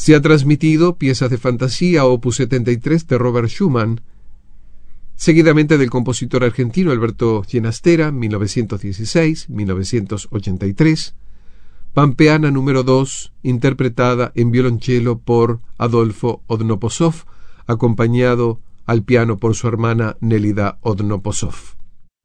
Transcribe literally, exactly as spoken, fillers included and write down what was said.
Se ha transmitido Piezas de Fantasía, opus setenta y tres de Robert Schumann, seguidamente del compositor argentino Alberto Ginastera, mil novecientos dieciséis a mil novecientos ochenta y tres, Pampeana número dos, interpretada en violonchelo por Adolfo Odnoposov, acompañado al piano por su hermana Nélida Odnoposov.